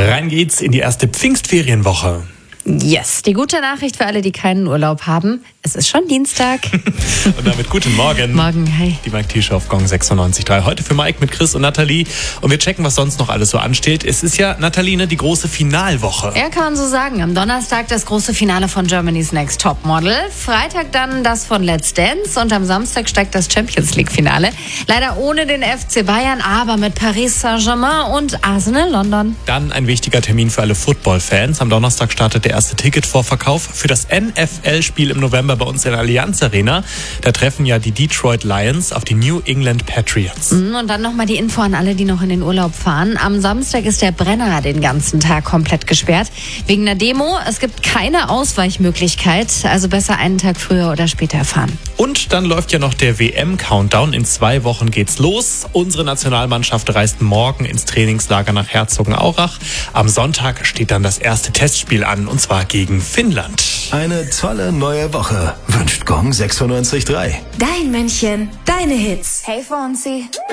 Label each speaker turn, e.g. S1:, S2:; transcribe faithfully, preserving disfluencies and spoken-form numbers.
S1: Rein geht's in die erste Pfingstferienwoche.
S2: Yes, die gute Nachricht für alle, die keinen Urlaub haben. Es ist schon Dienstag.
S1: Und damit guten Morgen.
S2: Morgen, hi.
S1: Die Mike T-Show auf Gong sechsundneunzig Komma drei. Heute für Mike mit Chris und Nathalie. Und wir checken, was sonst noch alles so ansteht. Es ist ja, Nathalie, ne, die große Finalwoche.
S2: Ja, kann man so sagen. Am Donnerstag das große Finale von Germany's Next Topmodel. Freitag dann das von Let's Dance. Und am Samstag steigt das Champions League-Finale. Leider ohne den F C Bayern, aber mit Paris Saint-Germain und Arsenal London.
S1: Dann ein wichtiger Termin für alle Football-Fans. Am Donnerstag startet der erste Ticketvorverkauf für das N F L-Spiel im November bei uns in der Allianz Arena. Da treffen ja die Detroit Lions auf die New England Patriots.
S2: Und dann nochmal die Info an alle, die noch in den Urlaub fahren. Am Samstag ist der Brenner den ganzen Tag komplett gesperrt. Wegen einer Demo. Es gibt keine Ausweichmöglichkeit. Also besser einen Tag früher oder später fahren.
S1: Und dann läuft ja noch der W M-Countdown. In zwei Wochen geht's los. Unsere Nationalmannschaft reist morgen ins Trainingslager nach Herzogenaurach. Am Sonntag steht dann das erste Testspiel an, und zwar gegen Finnland.
S3: Eine tolle neue Woche wünscht Gong sechsundneunzig Komma drei.
S4: Dein Männchen, deine Hits.
S5: Hey Fonzie.